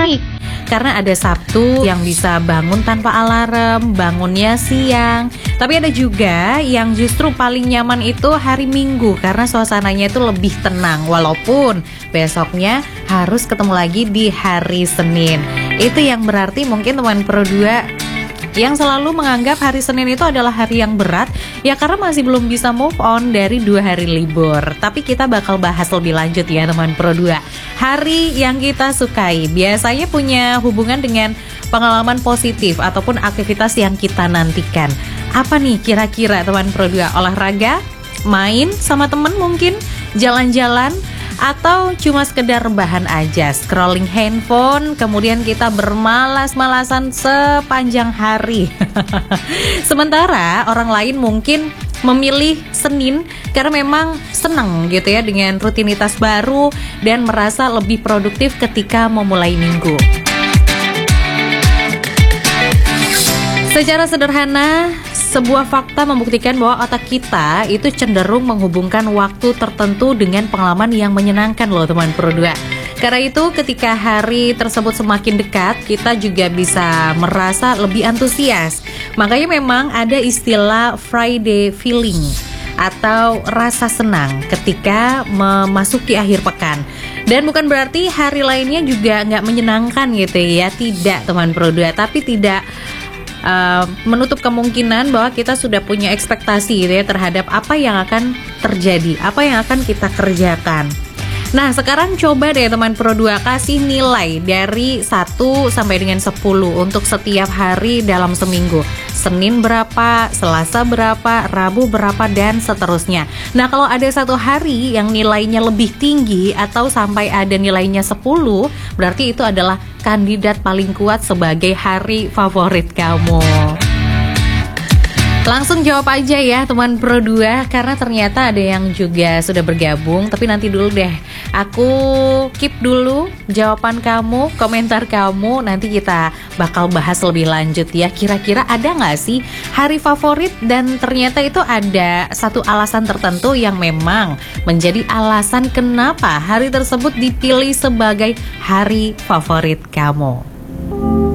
baik. Karena ada Sabtu yang bisa bangun tanpa alarm, bangunnya siang. Tapi ada juga yang justru paling nyaman itu hari Minggu karena suasananya itu lebih tenang. Walaupun besoknya harus ketemu lagi di hari Senin. Itu yang berarti mungkin teman Pro 2 yang selalu menganggap hari Senin itu adalah hari yang berat, ya karena masih belum bisa move on dari 2 hari libur. Tapi kita bakal bahas lebih lanjut ya teman Pro 2. Hari yang kita sukai biasanya punya hubungan dengan pengalaman positif ataupun aktivitas yang kita nantikan. Apa nih kira-kira teman Pro 2? Olahraga? Main sama temen mungkin? Jalan-jalan? Atau cuma sekedar rebahan aja, scrolling handphone, kemudian kita bermalas-malasan sepanjang hari. Sementara orang lain mungkin memilih Senin karena memang senang gitu ya dengan rutinitas baru dan merasa lebih produktif ketika memulai minggu. Secara sederhana, sebuah fakta membuktikan bahwa otak kita itu cenderung menghubungkan waktu tertentu dengan pengalaman yang menyenangkan loh teman Pro 2. Karena itu ketika hari tersebut semakin dekat, kita juga bisa merasa lebih antusias. Makanya memang ada istilah Friday feeling atau rasa senang ketika memasuki akhir pekan. Dan bukan berarti hari lainnya juga nggak menyenangkan gitu ya, tidak teman Pro 2, tapi tidak menutup kemungkinan bahwa kita sudah punya ekspektasi gitu ya terhadap apa yang akan terjadi, apa yang akan kita kerjakan. Nah sekarang coba deh teman Pro 2 kasih nilai dari 1 sampai dengan 10 untuk setiap hari dalam seminggu. Senin berapa, Selasa berapa, Rabu berapa, dan seterusnya. Nah kalau ada satu hari yang nilainya lebih tinggi atau sampai ada nilainya 10, berarti itu adalah kandidat paling kuat sebagai hari favorit kamu. Langsung jawab aja ya teman Pro 2, karena ternyata ada yang juga sudah bergabung. Tapi nanti dulu deh, aku keep dulu jawaban kamu, komentar kamu. Nanti kita bakal bahas lebih lanjut ya. Kira-kira ada gak sih hari favorit dan ternyata itu ada satu alasan tertentu yang memang menjadi alasan kenapa hari tersebut dipilih sebagai hari favorit kamu.